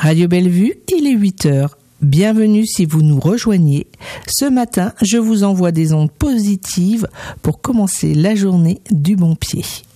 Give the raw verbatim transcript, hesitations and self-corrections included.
Radio Bellevue, il est huit heures. Bienvenue si vous nous rejoignez. Ce matin, je vous envoie des ondes positives pour commencer la journée du bon pied.